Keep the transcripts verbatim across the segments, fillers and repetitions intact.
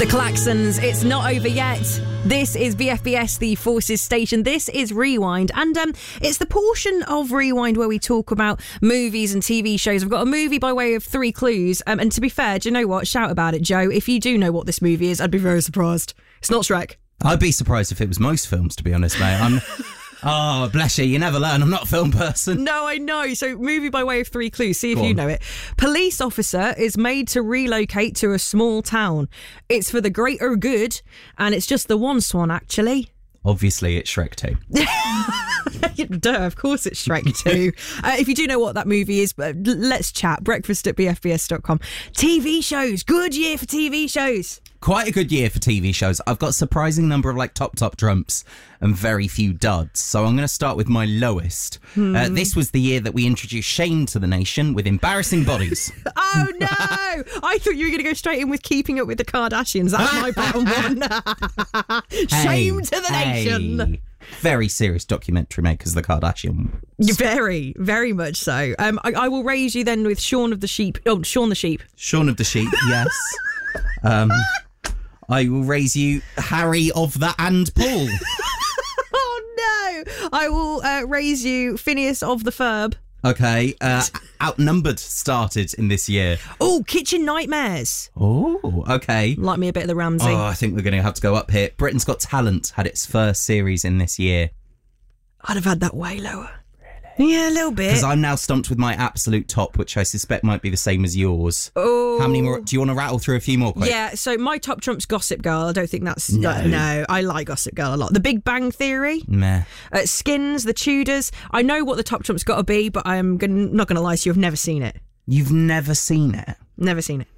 The Klaxons, it's not over yet. This is B F B S, the Forces station. This is Rewind, and um, it's the portion of Rewind where we talk about movies and T V shows. I've got a movie by way of three clues, um, and to be fair, do you know what? Shout about it, Joe. If you do know what this movie is, I'd be very surprised. It's not Shrek. I'd be surprised if it was most films, to be honest, mate. I'm... Oh, bless you. You never learn. I'm not a film person. No, I know. So, movie by way of three clues. See if Go you on. know it. Police officer is made to relocate to a small town. It's for the greater good, and it's just the one swan, actually. Obviously, it's Shrek two. Duh, of course it's Shrek two. uh, if you do know what that movie is, uh, let's chat. Breakfast at b f b s dot com. T V shows. Good year for T V shows. Quite a good year for T V shows. I've got a surprising number of like top, top trumps and very few duds. So I'm going to start with my lowest. Hmm. Uh, this was the year that we introduced shame to the nation with embarrassing bodies. Oh, no. I thought you were going to go straight in with Keeping Up with the Kardashians. That's my bottom one. Shame hey, to the hey. nation. Very serious documentary makers, the Kardashians. Very, very much so. Um, I, I will raise you then with Shaun of the Sheep. Oh, Shaun the Sheep. Shaun of the Sheep, yes. um... I will raise you Harry of the and Paul. Oh no! I will uh, raise you Phineas of the Ferb. Okay, uh, Outnumbered started in this year. Oh, Kitchen Nightmares. Oh, okay. Like me a bit of the Ramsay. Oh, I think we're going to have to go up here. Britain's Got Talent had its first series in this year. I'd have had that way lower. Yeah, a little bit. Because I'm now stumped with my absolute top, which I suspect might be the same as yours. Oh. How many more? Do you want to rattle through a few more quick? Yeah, so my top trump's Gossip Girl. I don't think that's... No. Uh, no, I like Gossip Girl a lot. The Big Bang Theory. Meh. Uh, Skins, The Tudors. I know what the top trump's got to be, but I'm gonna, not going to lie to you, I've never seen it. You've never seen it? Never seen it.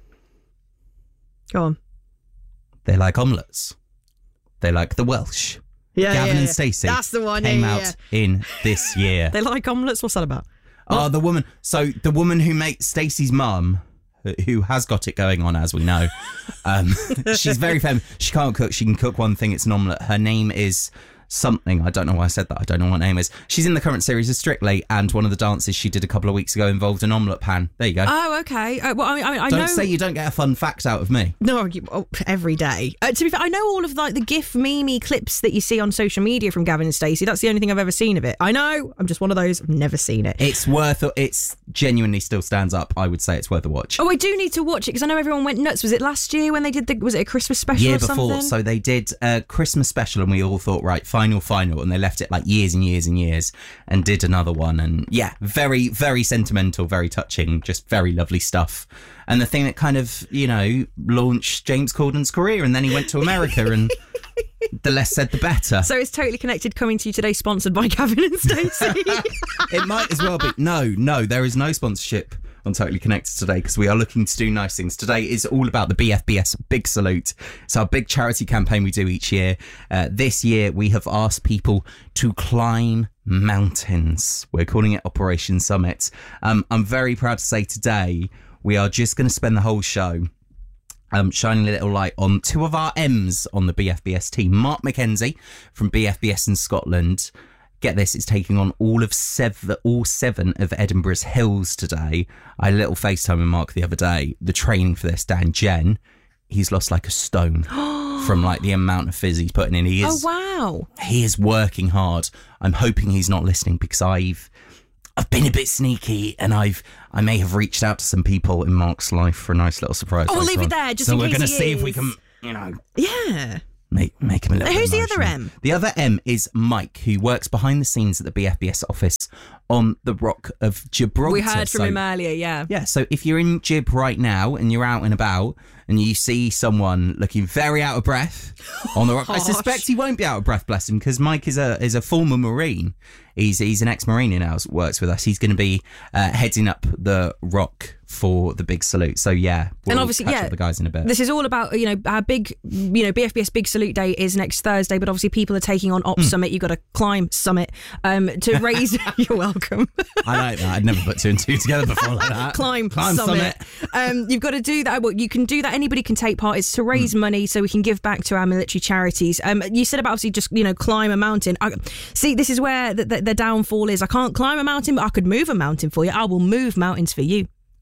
Go on. They like omelettes. They like the Welsh. Yeah, Gavin yeah, and yeah. Stacey That's the one. came yeah, out yeah. in this year. They like omelettes? What's that about? Oh, the woman. So the woman who makes Stacey's mum, who has got it going on, as we know, um, she's very famous. She can't cook. She can cook one thing. It's an omelette. Her name is something. I don't know why I said that. I don't know what her name is. She's in the current series of Strictly, and one of the dances she did a couple of weeks ago involved an omelette pan. There you go. Oh, okay. Uh, well, I, I, I don't know... say you don't get a fun fact out of me. No, you, oh, every day. Uh, to be fair, I know all of like the GIF meme clips that you see on social media from Gavin and Stacey. That's the only thing I've ever seen of it. I know. I'm just one of those. I've never seen it. It's worth. It's genuinely still stands up. I would say it's worth a watch. Oh, I do need to watch it because I know everyone went nuts. Was it last year when they did the? Was it a Christmas special? Year or something? before, so they did a Christmas special, and we all thought, right, final, final, and they left it like years and years and years, and did another one, and yeah, very, very sentimental, very touching, just very lovely stuff. And the thing that kind of, you know, launched James Corden's career, and then he went to America, and the less said, the better. So it's Totally Connected coming to you today, sponsored by Gavin and Stacey. It might as well be. No, no, there is no sponsorship on Totally Connected today because we are looking to do nice things. Today is all about the B F B S Big Salute. It's our big charity campaign we do each year. Uh, this year we have asked people to climb mountains. We're calling it Operation Summit. Um, I'm very proud to say today we are just going to spend the whole show Um, shining a little light on two of our M's on the B F B S team. Mark McKenzie from B F B S in Scotland. Get this, it's taking on all of seven, all seven of Edinburgh's hills today. I had a little FaceTime with Mark the other day. The training for this, Dan Jen, he's lost like a stone from like the amount of fizz he's putting in. He is, oh, wow. He is working hard. I'm hoping he's not listening because I've I've been a bit sneaky and I've I may have reached out to some people in Mark's life for a nice little surprise. Oh, we'll later leave it on. there just so in we're case going to he see is. if we can, you know, Yeah. Make, make him a little Who's bit the other emotional. M? The other M is Mike, who works behind the scenes at the B F B S office on the Rock of Gibraltar. We heard from so, him earlier, yeah. Yeah, so if you're in Gib right now and you're out and about and you see someone looking very out of breath on the Rock, I suspect he won't be out of breath, bless him, because Mike is a is a former Marine. He's he's an ex-Marine who now works with us. He's going to be uh, heading up the Rock for the Big Salute. So yeah, we'll and obviously, catch yeah, up with the guys in a bit. This is all about, you know, our big, you know, B F B S Big Salute Day is next Thursday, but obviously people are taking on Op Mm. Summit. You've got to climb Summit um, to raise. You're welcome. I like that. I'd never put two and two together before like that. Climb, climb Summit. Summit. Um, you've got to do that. Well, you can do that. Anybody can take part. It's to raise mm. money so we can give back to our military charities. Um, you said about obviously just, you know, climb a mountain. I, see, this is where the, the, the downfall is. I can't climb a mountain, but I could move a mountain for you. I will move mountains for you.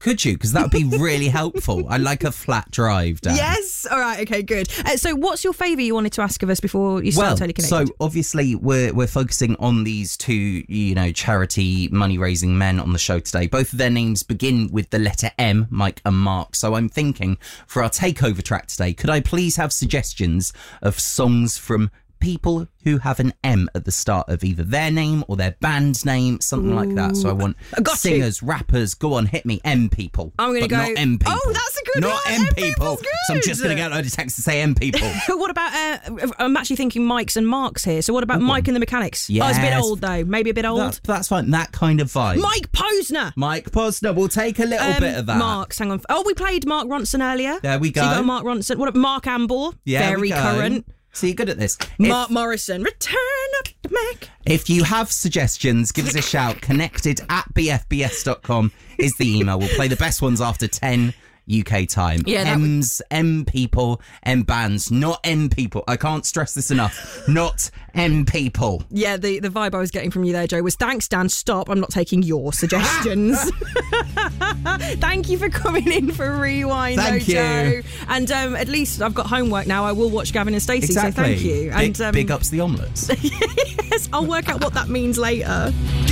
Could you? Because that would be really helpful. I like a flat drive, Dan. Yes. All right. Okay, good. Uh, so what's your favour you wanted to ask of us before you start Well, Totally Connected? so obviously we're we're focusing on these two, you know, charity money-raising men on the show today. Both of their names begin with the letter M, Mike and Mark. So I'm thinking for our takeover track today, could I please have suggestions of songs from people who have an M at the start of either their name or their band's name, something like that. So I want Got singers, you. rappers. Go on, hit me, M people. I'm going to but go. not M people. Oh, that's a good not one. M M people. people's good. So I'm just going to get a load of texts to say M people. What about, uh, I'm actually thinking Mike's and Mark's here. So what about Mike and the Mechanics? Yes. Oh, it's a bit old though. Maybe a bit old. That, that's fine. That kind of vibe. Mike Posner. Mike Posner. We'll take a little Um, bit of that. Mark's, hang on. Oh, we played Mark Ronson earlier. There we So you go. got Mark Ronson. What about Mark Ambor? Yeah, Very we go. current. So you're good at this. Mark Morrison. Return of the Mac. If you have suggestions, give us a shout. Connected at b f b s dot com is the email. We'll play the best ones after ten U K time. Yeah, that M's, M people, M bands, not M people. I can't stress this enough. Not M people. Yeah, the, the vibe I was getting from you there, Joe, was thanks, Dan, stop. I'm not taking your suggestions. Thank you for coming in for Rewind, Thank though, you. Joe. And um, at least I've got homework now. I will watch Gavin and Stacey, Exactly. so thank you. Big, And um, big ups the omelettes. yes, I'll work out what that means later.